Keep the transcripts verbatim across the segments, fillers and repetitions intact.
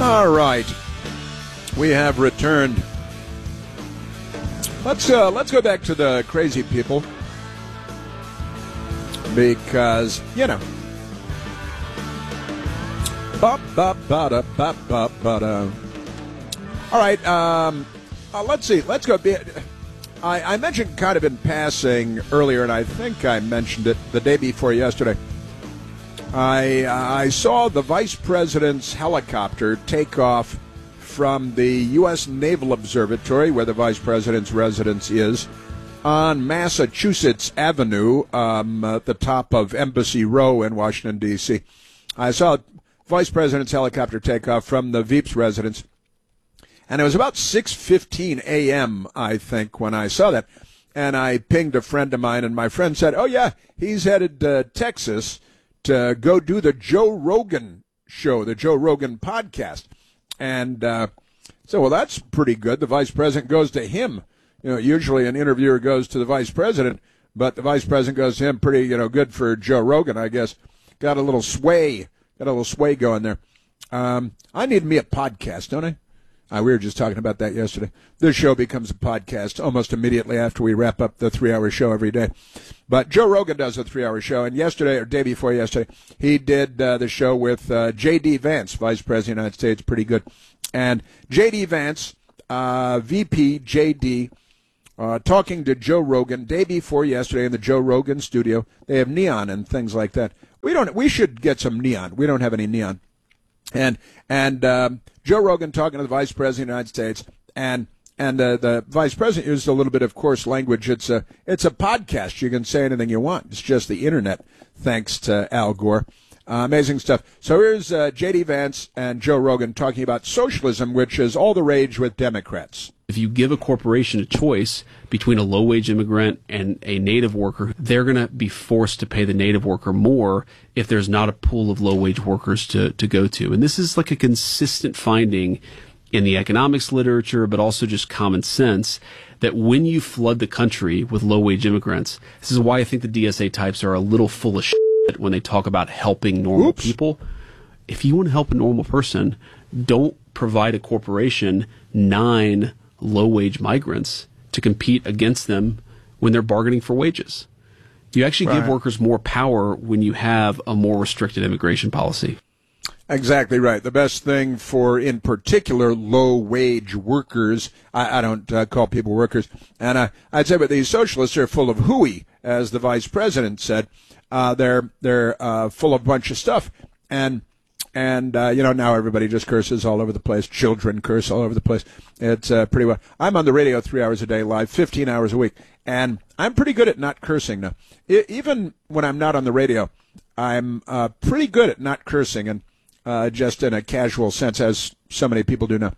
All right, we have returned. Let's uh, let's go back to the crazy people because you know. Ba, ba, ba, da, ba, ba, ba, da. All right, um, uh, let's see. Let's go. I, I mentioned kind of in passing earlier, and I think I mentioned it the day before yesterday. I uh, I saw the vice president's helicopter take off from the U S Naval Observatory, where the vice president's residence is, on Massachusetts Avenue, um, at the top of Embassy Row in Washington, D C I saw vice president's helicopter take off from the Veep's residence, and it was about six fifteen a.m., I think, when I saw that. And I pinged a friend of mine, and my friend said, oh, yeah, he's headed to Texas to go do the Joe Rogan show, the Joe Rogan podcast. And uh, so, well, that's pretty good. The vice president goes to him. You know, usually an interviewer goes to the vice president, but the vice president goes to him. Pretty, you know, good for Joe Rogan, I guess. Got a little sway, got a little sway going there. Um, I need me a podcast, don't I? Uh, we were just talking about that yesterday. This show becomes a podcast almost immediately after we wrap up the three-hour show every day. But Joe Rogan does a three-hour show, and yesterday, or day before yesterday, he did uh, the show with uh, J D. Vance, Vice President of the United States, pretty good. And J D. Vance, uh, V P J D, uh, talking to Joe Rogan day before yesterday in the Joe Rogan studio. They have neon and things like that. We don't. We should get some neon. We don't have any neon. And and um, Joe Rogan talking to the Vice President of the United States, and and uh, the Vice President used a little bit of coarse language. It's a it's a podcast. You can say anything you want. It's just the internet, thanks to Al Gore. Uh, amazing stuff. So here's uh, J D. Vance and Joe Rogan talking about socialism, which is all the rage with Democrats. If you give a corporation a choice between a low-wage immigrant and a native worker, they're going to be forced to pay the native worker more if there's not a pool of low-wage workers to, to go to. And this is like a consistent finding in the economics literature, but also just common sense, that when you flood the country with low-wage immigrants, this is why I think the D S A types are a little full of shit when they talk about helping normal Oops. people. If you want to help a normal person, don't provide a corporation nine low-wage migrants to compete against them when they're bargaining for wages. You actually right. give workers more power when you have a more restricted immigration policy. Exactly right. The best thing for, in particular, low-wage workers, I, I don't uh, call people workers, and I, I'd say, but these socialists are full of hooey, as the vice president said. Uh, they're they're uh, full of a bunch of stuff, and And, uh, you know, now everybody just curses all over the place. Children curse all over the place. It's uh, pretty well. I'm on the radio three hours a day live, fifteen hours a week. And I'm pretty good at not cursing now. I, even when I'm not on the radio, I'm uh, pretty good at not cursing, and uh, just in a casual sense, as so many people do now.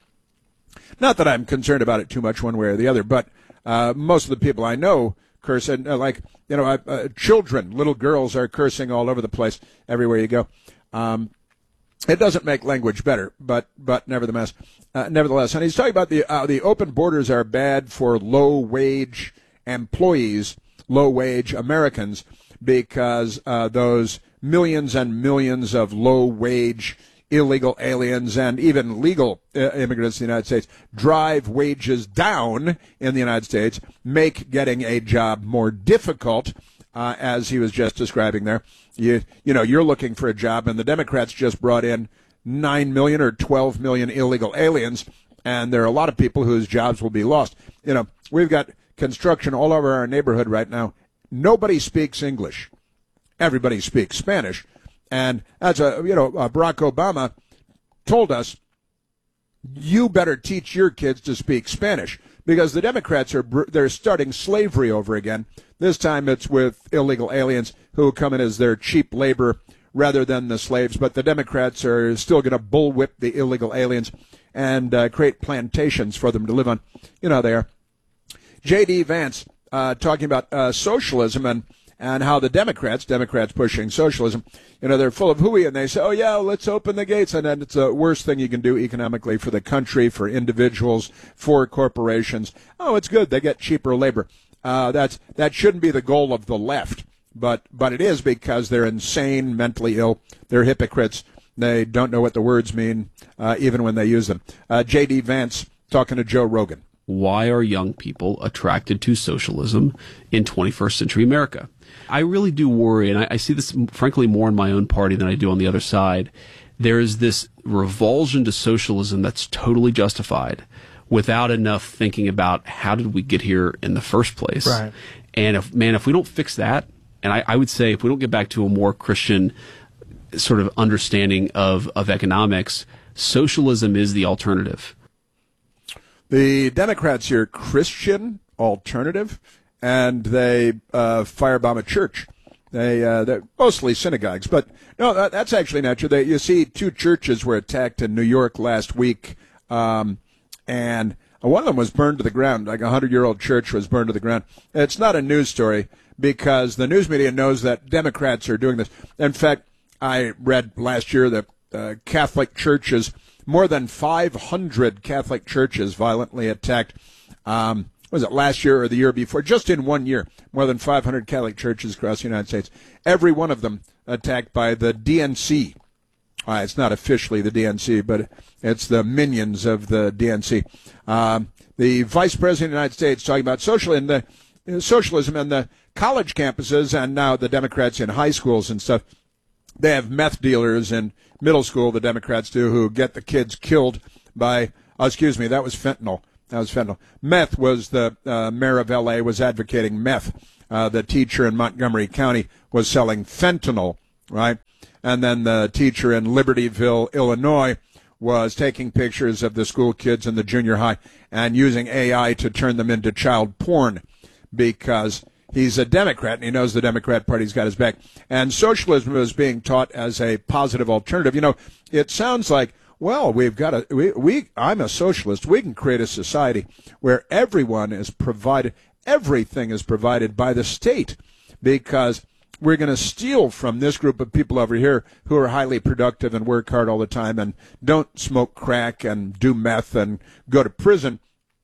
Not that I'm concerned about it too much one way or the other, but uh, most of the people I know curse. And, uh, like, you know, uh, uh, children, little girls are cursing all over the place everywhere you go. Um It doesn't make language better, but but nevertheless, uh, nevertheless, and he's talking about the uh, the open borders are bad for low wage employees, low wage Americans, because uh, those millions and millions of low wage illegal aliens and even legal uh, immigrants in the United States drive wages down in the United States, make getting a job more difficult. Uh, as he was just describing there, you you know, you're looking for a job, and the Democrats just brought in nine million or twelve million illegal aliens, and there are a lot of people whose jobs will be lost. You know, we've got construction all over our neighborhood right now. Nobody speaks English. Everybody speaks Spanish, and that's a you know uh, Barack Obama told us, you better teach your kids to speak Spanish, because the Democrats are they're starting slavery over again. This time it's with illegal aliens who come in as their cheap labor rather than the slaves. But the Democrats are still going to bullwhip the illegal aliens and uh, create plantations for them to live on. You know how they are. J D. Vance uh, talking about uh, socialism and, and how the Democrats, Democrats pushing socialism, you know, they're full of hooey, and they say, oh, yeah, let's open the gates. And then it's the worst thing you can do economically for the country, for individuals, for corporations. Oh, it's good. They get cheaper labor. Uh, that's that shouldn't be the goal of the left, but but it is, because they're insane, mentally ill. They're hypocrites. They don't know what the words mean, uh, even when they use them. Uh, J D. Vance talking to Joe Rogan. Why are young people attracted to socialism in twenty-first century America? I really do worry, and I, I see this, frankly, more in my own party than I do on the other side. There is this revulsion to socialism that's totally justified without enough thinking about how did we get here in the first place. Right. And if, man, if we don't fix that, and I, I would say if we don't get back to a more Christian sort of understanding of, of economics, socialism is the alternative. The Democrats here, Christian alternative, and they uh, firebomb a church. They uh, they're mostly synagogues, but no, that, that's actually not true. They, you see, two churches were attacked in New York last week, um, and one of them was burned to the ground. Like a hundred-year-old church was burned to the ground. It's not a news story because the news media knows that Democrats are doing this. In fact, I read last year that uh, Catholic churches, more than five hundred Catholic churches violently attacked. Um, was it last year or the year before? Just in one year, more than five hundred Catholic churches across the United States. Every one of them attacked by the D N C. Uh, it's not officially the D N C, but it's the minions of the D N C. Um, the Vice President of the United States talking about social in the, uh, socialism and the college campuses, and now the Democrats in high schools and stuff. They have meth dealers in middle school, the Democrats do, who get the kids killed by, oh, excuse me, that was fentanyl. That was fentanyl. Meth was the uh, mayor of L A was advocating meth. Uh, the teacher in Montgomery County was selling fentanyl, right? And then the teacher in Libertyville, Illinois, was taking pictures of the school kids in the junior high and using A I to turn them into child porn because he's a Democrat and he knows the Democrat Party's got his back. And socialism is being taught as a positive alternative. You know, it sounds like, well, we've got a, we, we, I'm a socialist. We can create a society where everyone is provided, everything is provided by the state because we're going to steal from this group of people over here who are highly productive and work hard all the time and don't smoke crack and do meth and go to prison.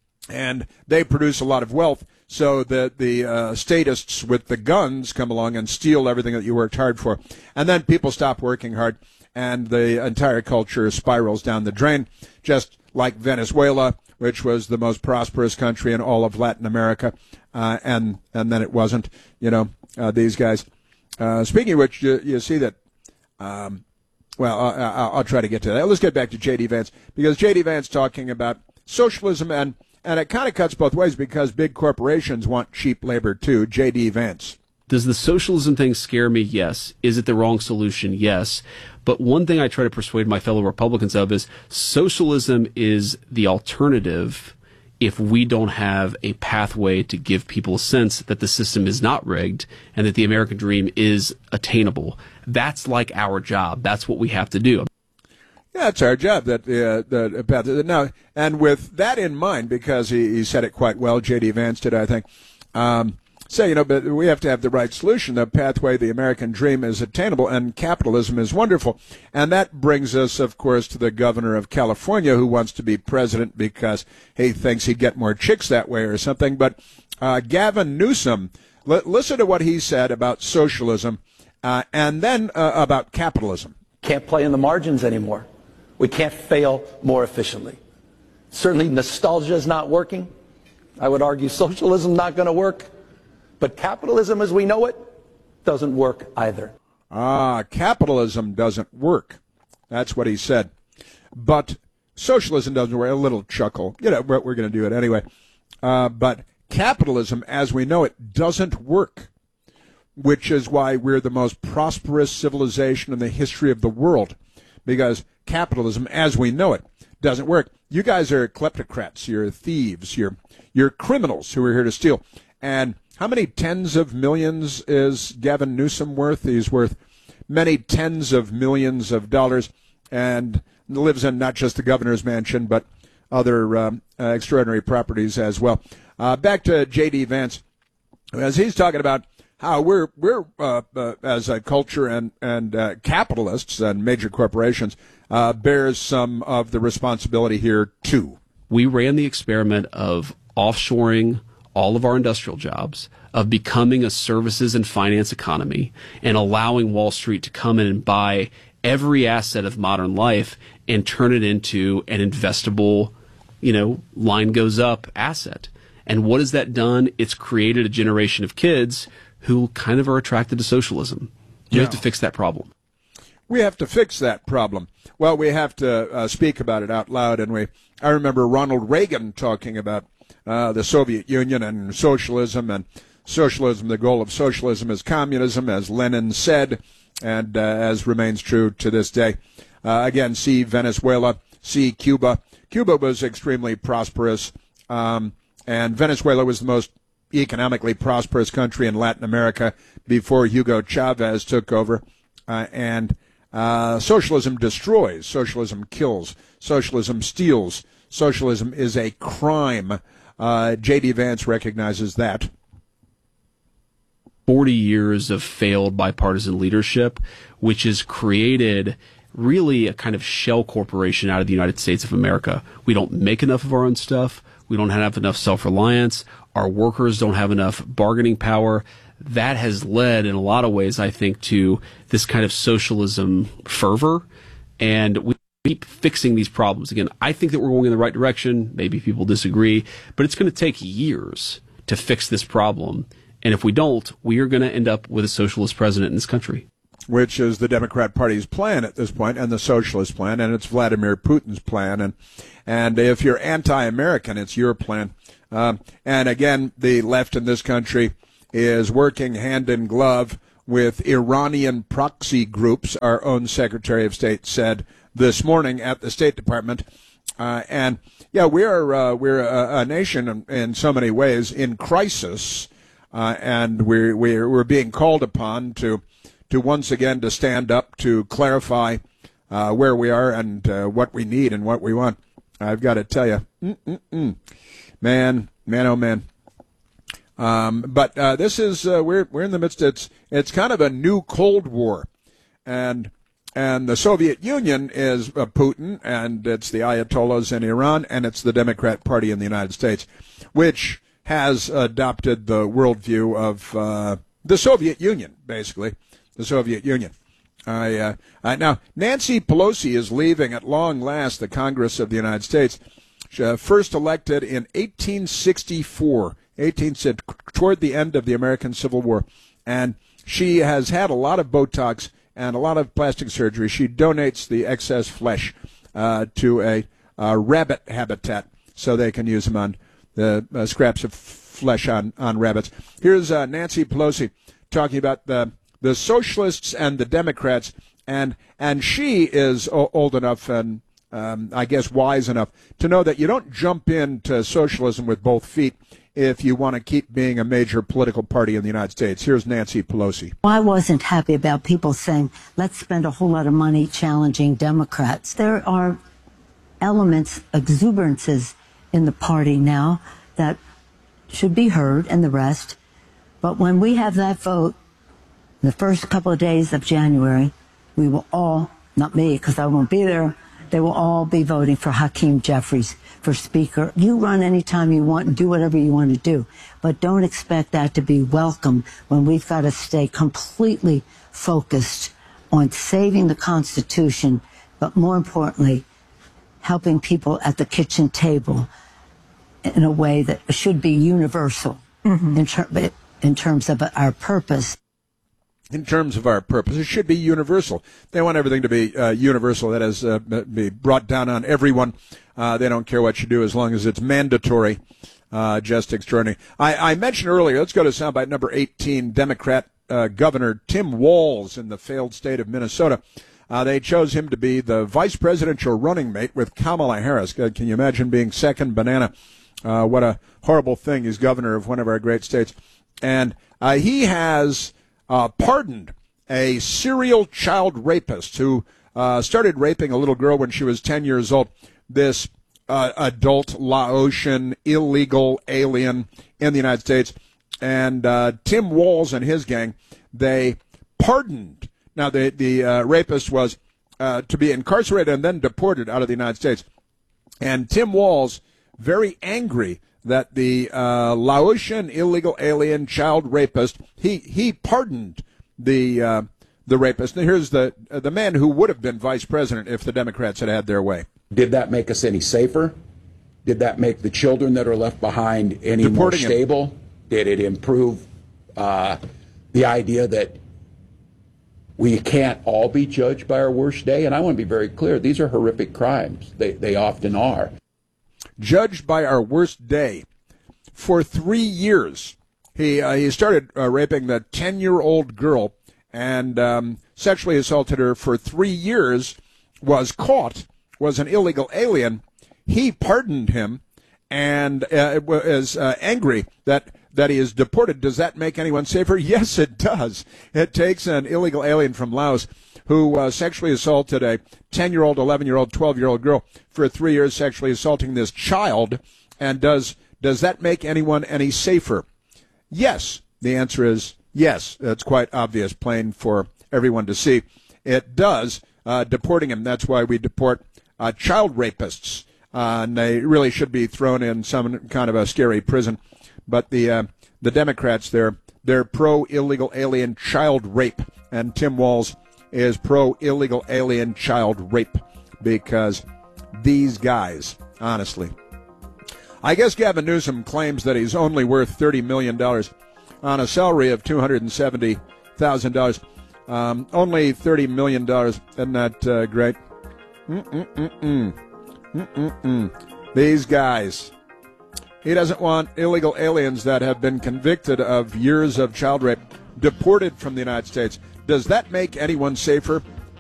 And they produce a lot of wealth so that the uh, statists with the guns come along and steal everything that you worked hard for. And then people stop working hard and the entire culture spirals down the drain, just like Venezuela, which was the most prosperous country in all of Latin America. Uh, and, and then it wasn't, you know, uh, these guys. Uh, speaking of which, you, you see that, um, well, I, I, I'll try to get to that. Let's get back to J D. Vance, because J D. Vance talking about socialism, and, and it kind of cuts both ways because big corporations want cheap labor too. J D. Vance. Does the socialism thing scare me? Yes. Is it the wrong solution? Yes. But one thing I try to persuade my fellow Republicans of is socialism is the alternative if we don't have a pathway to give people a sense that the system is not rigged and that the American dream is attainable. That's like our job. That's what we have to do. Yeah, it's our job. That uh, the path. Now, and with that in mind, because he, he said it quite well, J D. Vance did, I think. Um, say, you know, but we have to have the right solution. The pathway, the American dream is attainable, and capitalism is wonderful. And that brings us, of course, to the governor of California, who wants to be president because he thinks he'd get more chicks that way or something. But uh, Gavin Newsom, l- listen to what he said about socialism uh, and then uh, about capitalism. Can't play in the margins anymore. We can't fail more efficiently. Certainly nostalgia is not working. I would argue socialism is not going to work. But capitalism as we know it doesn't work either. Ah, capitalism doesn't work. That's what he said. But socialism doesn't work. A little chuckle. You know, we're, we're going to do it anyway. Uh, but capitalism as we know it doesn't work, which is why we're the most prosperous civilization in the history of the world, because capitalism as we know it doesn't work. You guys are kleptocrats. You're thieves. You're, you're criminals who are here to steal. And how many tens of millions is Gavin Newsom worth? He's worth many tens of millions of dollars and lives in not just the governor's mansion, but other um, uh, extraordinary properties as well. Uh, back to J D. Vance, as he's talking about how we're, we're uh, uh, as a culture and, and uh, capitalists and major corporations, uh, bears some of the responsibility here, too. We ran the experiment of offshoring all of our industrial jobs, of becoming a services and finance economy and allowing Wall Street to come in and buy every asset of modern life and turn it into an investable, you know, line goes up asset. And what has that done? It's created a generation of kids who kind of are attracted to socialism. You Yeah. have to fix that problem. We have to fix that problem. Well, we have to uh, speak about it out loud. And we, I remember Ronald Reagan talking about uh, the Soviet Union and socialism, and socialism, the goal of socialism is communism, as Lenin said, and uh, as remains true to this day. Uh, again, see Venezuela, see Cuba. Cuba was extremely prosperous, um, and Venezuela was the most economically prosperous country in Latin America before Hugo Chavez took over. Uh, and uh, socialism destroys, socialism kills, socialism steals, socialism is a crime. Uh, J D. Vance recognizes that. forty years of failed bipartisan leadership, which has created really a kind of shell corporation out of the United States of America. We don't make enough of our own stuff. We don't have enough self-reliance. Our workers don't have enough bargaining power. That has led in a lot of ways, I think, to this kind of socialism fervor. And we keep fixing these problems. Again, I think that we're going in the right direction. Maybe people disagree, but it's going to take years to fix this problem. And if we don't, we are going to end up with a socialist president in this country. Which is the Democrat Party's plan at this point, and the socialist plan, and it's Vladimir Putin's plan. And and if you're anti-American, it's your plan. Um, and again, the left in this country is working hand in glove with Iranian proxy groups, our own Secretary of State said this morning at the State Department. Uh, and yeah, we're uh, we're a, a nation in, in so many ways in crisis, uh, and we're we're we're being called upon to to once again to stand up to clarify uh, where we are and uh, what we need and what we want. I've got to tell you, mm-mm-mm. man, man, oh man. Um, but uh, this is uh, we're we're in the midst. It's it's kind of a new Cold War, and and the Soviet Union is uh, Putin, and it's the Ayatollahs in Iran, and it's the Democrat Party in the United States, which has adopted the worldview of uh, the Soviet Union, basically, the Soviet Union. I, uh, I now Nancy Pelosi is leaving at long last the Congress of the United States. She, uh, first elected in eighteen sixty-four. eighteen toward the end of the American Civil War, and she has had a lot of Botox and a lot of plastic surgery. She donates the excess flesh uh, to a uh, rabbit habitat so they can use them on the uh, scraps of flesh on, on rabbits. Here's uh, Nancy Pelosi talking about the the socialists and the Democrats, and and she is o- old enough and um, I guess wise enough to know that you don't jump into socialism with both feet if you want to keep being a major political party in the United States. Here's Nancy Pelosi. I wasn't happy about people saying, let's spend a whole lot of money challenging Democrats. There are elements, exuberances in the party now that should be heard, and the rest. But when we have that vote, the first couple of days of January, we will all, not me because I won't be there, they will all be voting for Hakeem Jeffries for Speaker. You run anytime you want and do whatever you want to do, but don't expect that to be welcome when we've got to stay completely focused on saving the Constitution, but more importantly, helping people at the kitchen table in a way that should be universal mm-hmm. in, ter- in terms of our purpose. In terms of our purpose, it should be universal. They want everything to be uh, universal, that is, uh, be brought down on everyone. Uh, they don't care what you do as long as it's mandatory. Uh, just extraordinary. I, I mentioned earlier, let's go to soundbite number eighteen, Democrat uh, Governor Tim Walz in the failed state of Minnesota. Uh, they chose him to be the vice presidential running mate with Kamala Harris. God, can you imagine being second banana? Uh, what a horrible thing. He's governor of one of our great states. And uh, he has uh, pardoned a serial child rapist who uh, started raping a little girl when she was ten years old. This uh, adult Laotian illegal alien in the United States. And uh, Tim Walz and his gang, they pardoned. Now, the, the uh, rapist was uh, to be incarcerated and then deported out of the United States. And Tim Walz, very angry that the uh, Laotian illegal alien child rapist, he, he pardoned the uh, the rapist. And here's the uh, the man who would have been vice president if the Democrats had had their way. Did that make us any safer? Did that make the children that are left behind any Deporting more him. stable? Did it improve uh, the idea that we can't all be judged by our worst day? And I want to be very clear. These are horrific crimes. They, they often are. Judged by our worst day. For three years, he uh, he started uh, raping the ten-year-old girl and um, sexually assaulted her for three years, was caught, was an illegal alien. He pardoned him and uh, is uh, angry that, that he is deported. Does that make anyone safer? Yes, it does. It takes an illegal alien from Laos who uh, sexually assaulted a ten-year-old, eleven-year-old, twelve-year-old girl for three years, sexually assaulting this child, and does does that make anyone any safer? Yes. The answer is yes. That's quite obvious, plain for everyone to see. It does, uh, deporting him. That's why we deport uh, child rapists. Uh, and they really should be thrown in some kind of a scary prison. But the uh, the Democrats, they're, they're pro-illegal alien child rape. And Tim Walz is pro-illegal alien child rape because these guys, honestly. I guess Gavin Newsom claims that he's only worth thirty million dollars on a salary of two hundred seventy thousand dollars. Um, only thirty million dollars. Isn't that uh, great? Mm-mm-mm-mm. Mm-mm-mm. These guys. He doesn't want illegal aliens that have been convicted of years of child rape deported from the United States. Does that make anyone safer?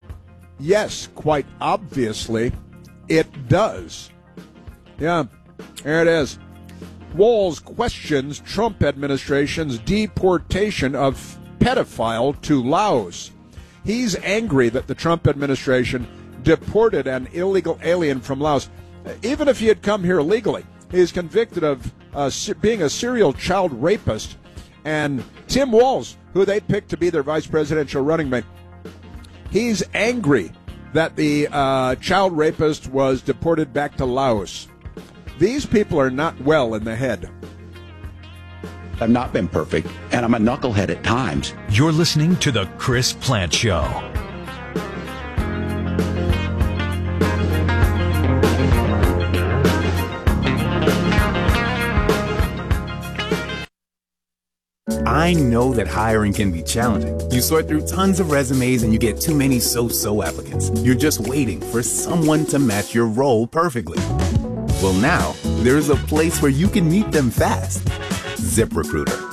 Yes, quite obviously, it does. Yeah, there it is. Walz questions Trump administration's deportation of pedophile to Laos. He's angry that the Trump administration deported an illegal alien from Laos. Even if he had come here legally, he's convicted of uh, being a serial child rapist. And Tim Walz, who they picked to be their vice presidential running mate, he's angry that the uh, child rapist was deported back to Laos. These people are not well in the head. I've not been perfect, and I'm a knucklehead at times. You're listening to The Chris Plante Show. I know that hiring can be challenging. You sort through tons of resumes and you get too many so-so applicants. You're just waiting for someone to match your role perfectly. Well, now, there's a place where you can meet them fast. ZipRecruiter.